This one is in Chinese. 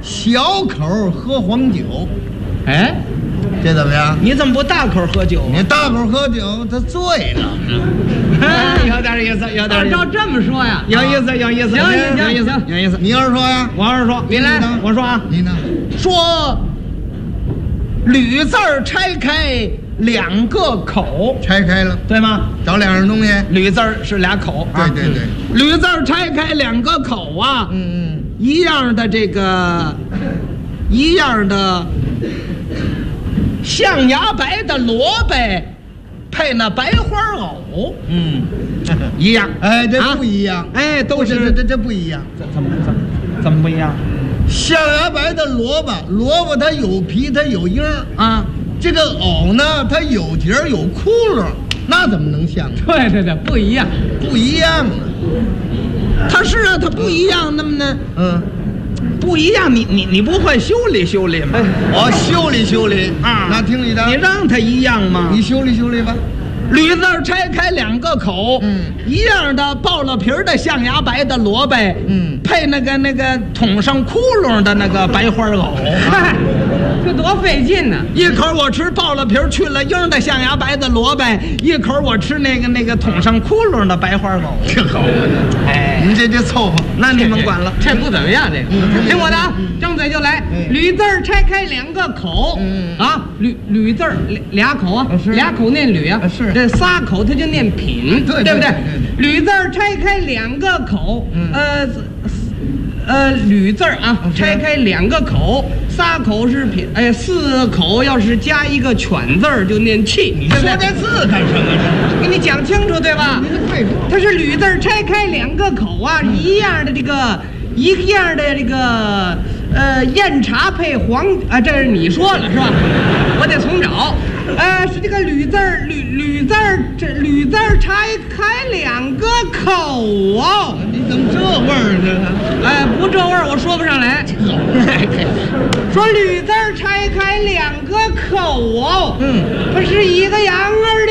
小口喝黄酒。 哎， 这怎么样？ 你怎么不大口喝酒啊？ 你大口喝酒，他醉了。 有点意思，有点意思。 照这么说呀， 有意思，有意思， 行行有意思， 行有意思。 你要是说呀， 我要是说， 你来， 我说啊， 你呢？ 说吕字儿拆开两个口， 拆开了， 对吗？ 找两样东西。 吕字儿是俩口啊。 对对对， 吕字儿拆开两个口啊，一样的这个，一样的象牙白的萝卜配那白花藕，一样。 哎，这不一样。 哎，都是这不一样。 怎么不一样？ 象牙白的萝卜，萝卜它有皮，它有缨啊。 这个藕呢，它有节有窟窿，那怎么能像？ 对对对，不一样， 不一样啊。 它是啊，它不一样，那么呢？不一样，你不会修理修理吗？ 我修理修理啊， 那听你的。 你让它一样吗？ 你修理修理吧。 吕字儿拆开两个口，一样的爆了皮儿的象牙白的萝卜，配那个捅上窟窿的那个白花藕。 嗨，这多费劲呢！ 一口我吃爆了皮儿去了缨的象牙白的萝卜，一口我吃那个捅上窟窿的白花藕。 挺好。 哎， 你这凑合， 那你们管了。 这不怎么样，这个听我的啊，张嘴就来。吕字儿拆开两个口，啊，吕字儿俩口啊，俩口念吕啊， 是这仨口它就念品， 对不对？ 对。 吕字儿拆开两个口，吕字儿啊，拆开两个口，仨口是品，哎，四口要是加一个犬字儿就念气。你说这字干什么？ 给你讲清楚对吧？它是吕字儿拆开两个口啊，一样的这个酽茶配黄啊，这是你说了是吧？我得重找。是这个吕字儿拆开两个口哦。 你怎么这味儿呢？ 哎，不这味儿我说不上来。说吕字儿拆开两个口哦，它是一个洋儿的。